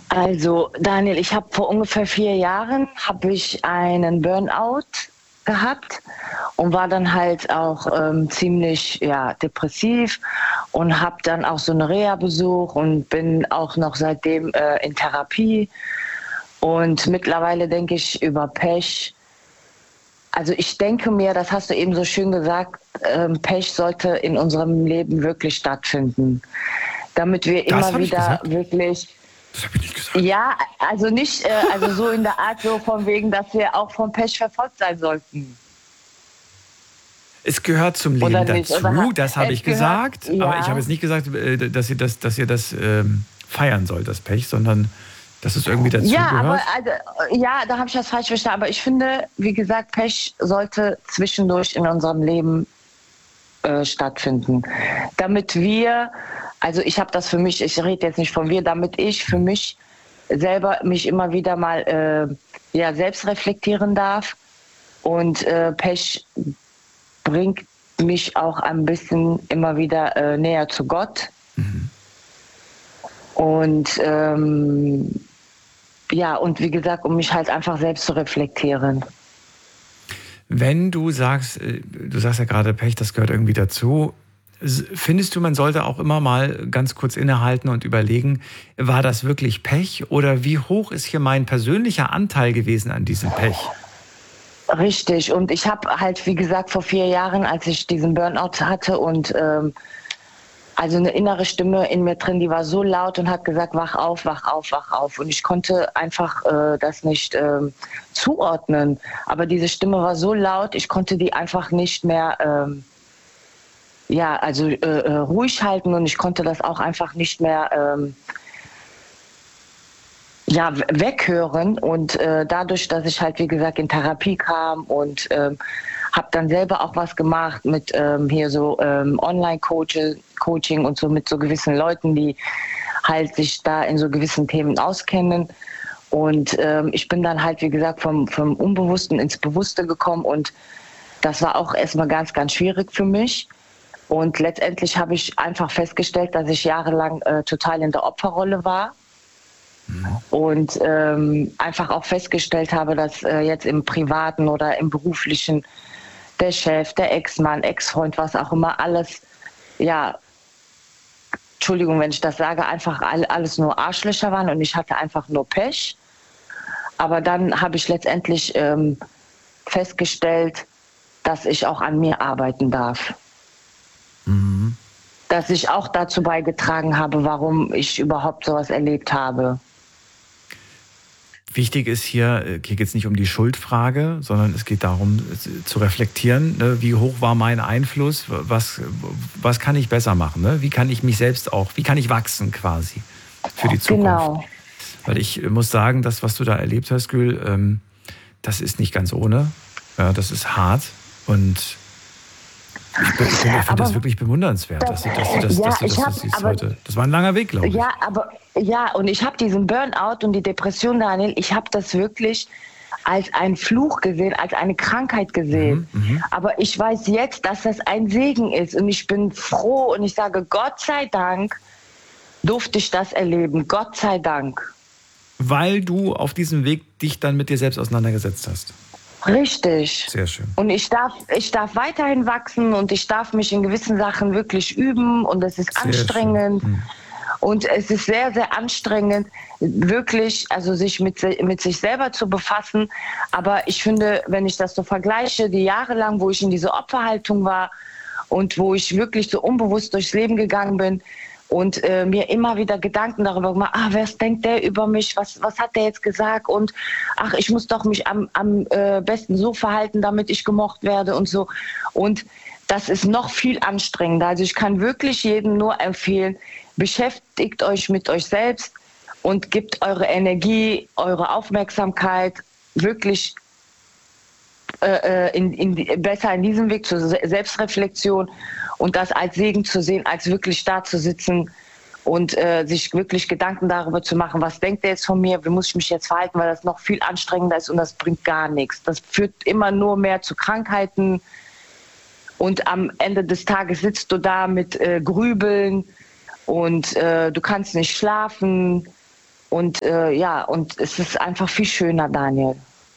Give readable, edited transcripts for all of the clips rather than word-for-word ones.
Also Daniel, ich habe vor ungefähr 4 Jahren habe ich einen Burnout gehabt und war dann halt auch ziemlich depressiv und habe dann auch so eine Reha besucht und bin auch noch seitdem in Therapie. Und mittlerweile denke ich über Pech. Also ich denke mir, das hast du eben so schön gesagt, Pech sollte in unserem Leben wirklich stattfinden, damit wir Das immer habe ich wieder gesagt? wirklich. Das habe ich nicht gesagt. Ja, also nicht, also so in der Art, so von wegen, dass wir auch vom Pech verfolgt sein sollten. Es gehört zum Oder Leben nicht? dazu, das habe ich Es gehört, gesagt. Aber ich habe ja. jetzt nicht gesagt, dass ihr das feiern sollt, das Pech, sondern dass es irgendwie Ja, aber dazugehört. also, ja, da habe ich das falsch verstanden. Aber ich finde, wie gesagt, Pech sollte zwischendurch in unserem Leben stattfinden. Damit wir, also ich habe das für mich, ich rede jetzt nicht von wir, damit ich für mich selber mich immer wieder mal selbst reflektieren darf. Und Pech bringt mich auch ein bisschen immer wieder näher zu Gott. Und und wie gesagt, um mich halt einfach selbst zu reflektieren. Wenn du sagst ja gerade, Pech, das gehört irgendwie dazu. Findest du, man sollte auch immer mal ganz kurz innehalten und überlegen, war das wirklich Pech oder wie hoch ist hier mein persönlicher Anteil gewesen an diesem Pech? Richtig. Und ich habe halt, wie gesagt, vor 4 Jahren, als ich diesen Burnout hatte und also eine innere Stimme in mir drin, die war so laut und hat gesagt, wach auf, wach auf, wach auf. Und ich konnte einfach das nicht zuordnen. Aber diese Stimme war so laut, ich konnte die einfach nicht mehr ruhig halten und ich konnte das auch einfach nicht mehr weghören. Und dadurch, dass ich halt, wie gesagt, in Therapie kam und habe dann selber auch was gemacht mit hier so Online-Coaching und so mit so gewissen Leuten, die halt sich da in so gewissen Themen auskennen. Und ich bin dann halt, wie gesagt, vom Unbewussten ins Bewusste gekommen und das war auch erstmal ganz, ganz schwierig für mich. Und letztendlich habe ich einfach festgestellt, dass ich jahrelang total in der Opferrolle war und einfach auch festgestellt habe, dass jetzt im Privaten oder im Beruflichen der Chef, der Ex-Mann, Ex-Freund, was auch immer, alles, ja, Entschuldigung, wenn ich das sage, einfach alles nur Arschlöcher waren und ich hatte einfach nur Pech. Aber dann habe ich letztendlich festgestellt, dass ich auch an mir arbeiten darf. Mhm. Dass ich auch dazu beigetragen habe, warum ich überhaupt sowas erlebt habe. Wichtig ist hier geht es nicht um die Schuldfrage, sondern es geht darum zu reflektieren, ne, wie hoch war mein Einfluss, was kann ich besser machen, ne? Wie kann ich mich selbst auch, wie kann ich wachsen quasi für die Zukunft. Genau. Weil ich muss sagen, das, was du da erlebt hast, Gül, das ist nicht ganz ohne, ja, das ist hart und ich finde das wirklich bewundernswert, dass du siehst heute. Das war ein langer Weg, glaube ich. Und ich habe diesen Burnout und die Depression, Daniel, ich habe das wirklich als einen Fluch gesehen, als eine Krankheit gesehen. Aber ich weiß jetzt, dass das ein Segen ist und ich bin froh und ich sage, Gott sei Dank durfte ich das erleben. Gott sei Dank. Weil du auf diesem Weg dich dann mit dir selbst auseinandergesetzt hast. Richtig. Sehr schön. Und ich darf weiterhin wachsen und ich darf mich in gewissen Sachen wirklich üben und es ist Sehr anstrengend. schön. Und es ist sehr, sehr anstrengend, wirklich, also sich mit sich selber zu befassen. Aber ich finde, wenn ich das so vergleiche, die Jahre lang, wo ich in dieser Opferhaltung war und wo ich wirklich so unbewusst durchs Leben gegangen bin, und mir immer wieder Gedanken darüber gemacht, was denkt der über mich, was hat der jetzt gesagt und ach, ich muss doch mich am besten so verhalten, damit ich gemocht werde und so. Und das ist noch viel anstrengender. Also ich kann wirklich jedem nur empfehlen, beschäftigt euch mit euch selbst und gebt eure Energie, eure Aufmerksamkeit wirklich besser in diesem Weg zur Selbstreflexion und das als Segen zu sehen, als wirklich da zu sitzen und sich wirklich Gedanken darüber zu machen, was denkt er jetzt von mir, wie muss ich mich jetzt verhalten, weil das noch viel anstrengender ist und das bringt gar nichts. Das führt immer nur mehr zu Krankheiten und am Ende des Tages sitzt du da mit Grübeln und du kannst nicht schlafen Und und es ist einfach viel schöner, Daniel.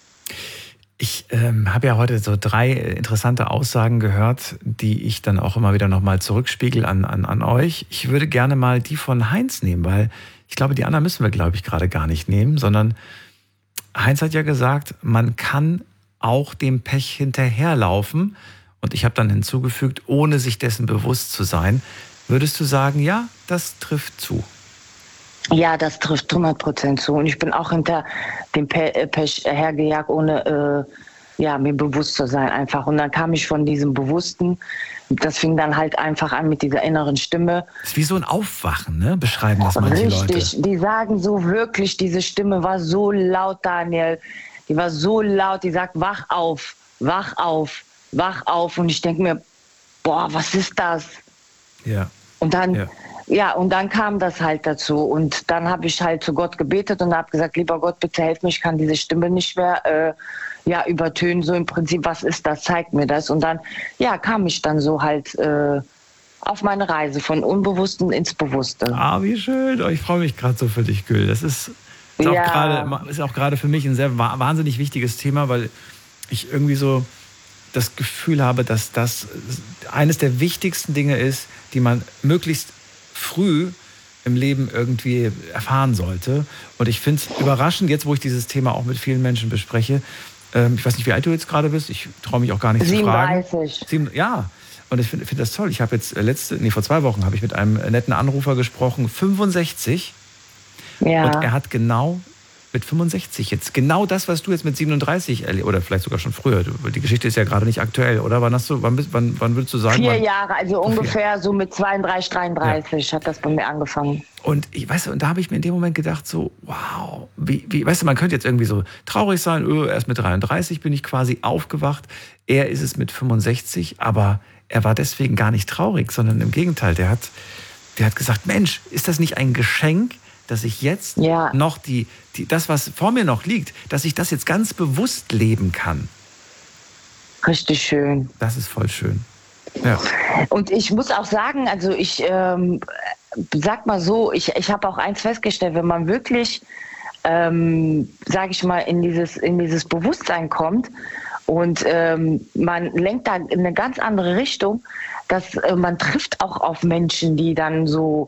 Ich habe ja heute so 3 interessante Aussagen gehört, die ich dann auch immer wieder nochmal zurückspiegel an euch. Ich würde gerne mal die von Heinz nehmen, weil ich glaube, die anderen müssen wir, glaube ich, gerade gar nicht nehmen, sondern Heinz hat ja gesagt, man kann auch dem Pech hinterherlaufen. Und ich habe dann hinzugefügt, ohne sich dessen bewusst zu sein. Würdest du sagen, ja, das trifft zu? Ja, das trifft 100% zu. Und ich bin auch hinter dem Pech hergejagt, ohne mir bewusst zu sein einfach. Und dann kam ich von diesem Bewussten. Das fing dann halt einfach an mit dieser inneren Stimme. Das ist wie so ein Aufwachen, ne? Beschreiben das manche Leute. Richtig, die sagen so wirklich, diese Stimme war so laut, Daniel. Die war so laut, die sagt, wach auf, wach auf, wach auf. Und ich denke mir, boah, was ist das? Ja. Und dann... Ja, und dann kam das halt dazu. Und dann habe ich halt zu Gott gebetet und habe gesagt, lieber Gott, bitte helf mir, ich kann diese Stimme nicht mehr übertönen. So im Prinzip, was ist das? Zeig mir das. Und dann, kam ich dann so halt auf meine Reise von Unbewussten ins Bewusste. Ah, wie schön. Ich freue mich gerade so für dich, Gül. Das ist auch gerade für mich ein sehr wahnsinnig wichtiges Thema, weil ich irgendwie so das Gefühl habe, dass das eines der wichtigsten Dinge ist, die man möglichst früh im Leben irgendwie erfahren sollte. Und ich finde es überraschend, jetzt wo ich dieses Thema auch mit vielen Menschen bespreche, ich weiß nicht, wie alt du jetzt gerade bist, ich traue mich auch gar nicht 37. zu fragen. Ja, und ich finde das toll. Ich habe jetzt vor 2 Wochen habe ich mit einem netten Anrufer gesprochen, 65. Ja. Und er hat genau mit 65 jetzt genau das, was du jetzt mit 37 erlebst, oder vielleicht sogar schon früher. Die Geschichte ist ja gerade nicht aktuell, oder? Wann würdest du sagen? 4 Jahre, also ungefähr so mit 32, 33 hat das bei mir angefangen. Und und da habe ich mir in dem Moment gedacht, so, wow, wie, weißt du, man könnte jetzt irgendwie so traurig sein, erst mit 33 bin ich quasi aufgewacht. Er ist es mit 65, aber er war deswegen gar nicht traurig, sondern im Gegenteil, der hat gesagt, Mensch, ist das nicht ein Geschenk, dass ich jetzt noch das, was vor mir noch liegt, dass ich das jetzt ganz bewusst leben kann. Richtig schön. Das ist voll schön. Ja. Und ich muss auch sagen, also ich sag mal so, ich habe auch eins festgestellt, wenn man wirklich, sage ich mal, in dieses Bewusstsein kommt und man lenkt da in eine ganz andere Richtung, dass man trifft auch auf Menschen, die dann so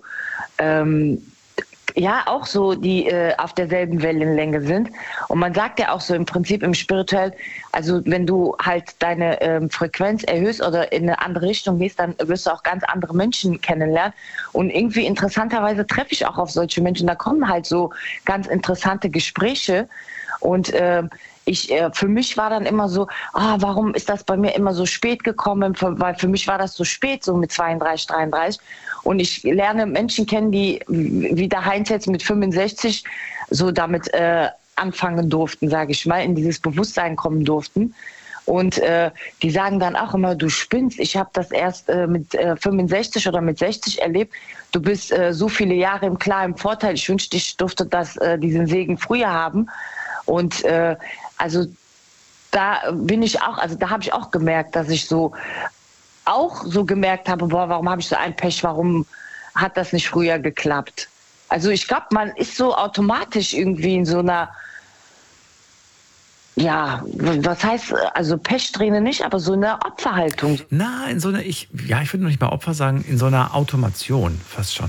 auch so, die auf derselben Wellenlänge sind. Und man sagt ja auch so im Prinzip im Spirituell, also wenn du halt deine Frequenz erhöhst oder in eine andere Richtung gehst, dann wirst du auch ganz andere Menschen kennenlernen. Und irgendwie interessanterweise treffe ich auch auf solche Menschen. Da kommen halt so ganz interessante Gespräche. Und für mich war dann immer so, warum ist das bei mir immer so spät gekommen? Weil für mich war das so spät, so mit 32, 33. Und ich lerne Menschen kennen, die wie der Heinz jetzt mit 65 so damit anfangen durften, sage ich mal, in dieses Bewusstsein kommen durften. Und die sagen dann auch immer, du spinnst. Ich habe das erst mit 65 oder mit 60 erlebt. Du bist so viele Jahre im klaren Vorteil. Ich wünschte, ich durfte diesen Segen früher haben. Und also da bin ich auch, also da habe ich auch gemerkt, dass ich so gemerkt habe, warum habe ich so ein Pech, warum hat das nicht früher geklappt? Also ich glaube, man ist so automatisch irgendwie in so einer, was heißt, also Pechsträhne nicht, aber so eine Opferhaltung. Na, in so einer, ich würde noch nicht mal Opfer sagen, in so einer Automation fast schon.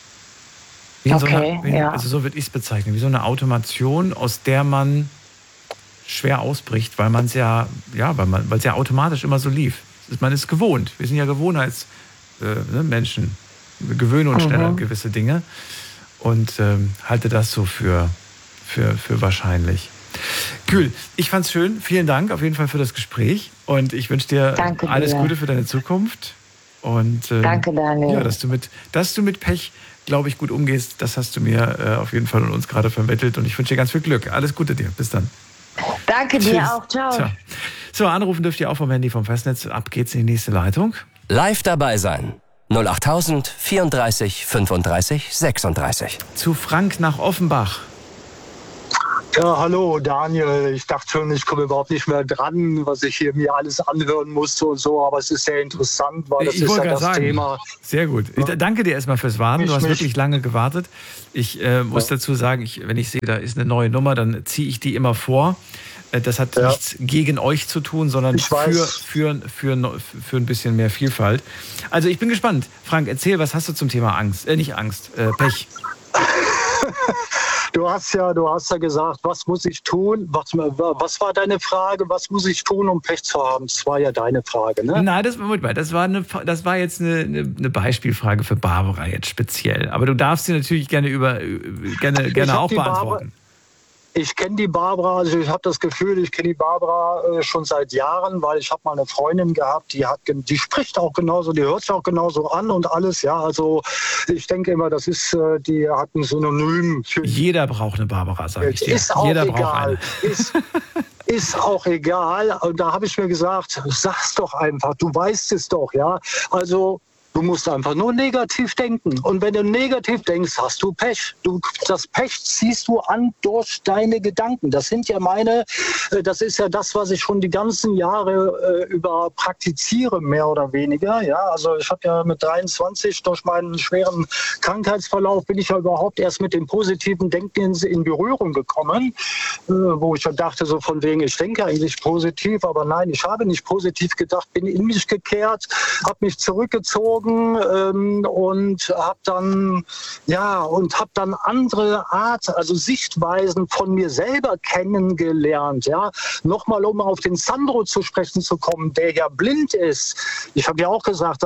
Also so würde ich es bezeichnen, wie so eine Automation, aus der man schwer ausbricht, weil es ja automatisch immer so lief. Man ist gewohnt. Wir sind ja Gewohnheitsmenschen. Wir gewöhnen uns schnell an gewisse Dinge und halte das so für wahrscheinlich. Cool. Ich fand's schön. Vielen Dank auf jeden Fall für das Gespräch und ich wünsche dir alles Gute für deine Zukunft. Und danke, Daniel. Ja, dass du mit Pech, glaube ich, gut umgehst, das hast du mir auf jeden Fall und uns gerade vermittelt und ich wünsche dir ganz viel Glück. Alles Gute dir. Bis dann. Danke dir auch. Ciao. So, anrufen dürft ihr auch vom Handy vom Festnetz. Ab geht's in die nächste Leitung. Live dabei sein. 08000 34 35 36. Zu Frank nach Offenbach. Ja, hallo Daniel. Ich dachte schon, ich komme überhaupt nicht mehr dran, was ich hier mir alles anhören musste und so, aber es ist sehr interessant, weil das ist ja das Thema. Sehr gut. Ich danke dir erstmal fürs Warten. Du hast wirklich lange gewartet. Ich muss dazu sagen, wenn ich sehe, da ist eine neue Nummer, dann ziehe ich die immer vor. Das hat nichts gegen euch zu tun, sondern für ein bisschen mehr Vielfalt. Also ich bin gespannt. Frank, erzähl, was hast du zum Thema Angst? Nicht Angst, Pech. Du hast ja gesagt, was muss ich tun? Was war deine Frage? Was muss ich tun, um Pech zu haben? Das war ja deine Frage, ne? Nein, das war jetzt eine Beispielfrage für Barbara jetzt speziell. Aber du darfst sie natürlich gerne auch beantworten. Ich kenne die Barbara, also ich habe das Gefühl, ich kenne die Barbara schon seit Jahren, weil ich habe mal eine Freundin gehabt, die spricht auch genauso, die hört sich auch genauso an und alles, ja, also ich denke immer, die hat ein Synonym für... Jeder braucht eine Barbara, sage ich dir. Ist auch Jeder egal. braucht eine. Ist auch egal, und da habe ich mir gesagt, sag's doch einfach, du weißt es doch, ja, also... Du musst einfach nur negativ denken. Und wenn du negativ denkst, hast du Pech. Das Pech ziehst du an durch deine Gedanken. Das ist ja das, was ich schon die ganzen Jahre über praktiziere, mehr oder weniger. Ja, also ich habe ja mit 23 durch meinen schweren Krankheitsverlauf bin ich ja überhaupt erst mit dem positiven Denken in Berührung gekommen, wo ich dann dachte, so von wegen, ich denke eigentlich positiv, aber nein, ich habe nicht positiv gedacht, bin in mich gekehrt, habe mich zurückgezogen, und habe dann andere Art, also Sichtweisen von mir selber kennengelernt. Ja, nochmal um auf den Sandro zu sprechen zu kommen, der ja blind ist. Ich habe ja auch gesagt,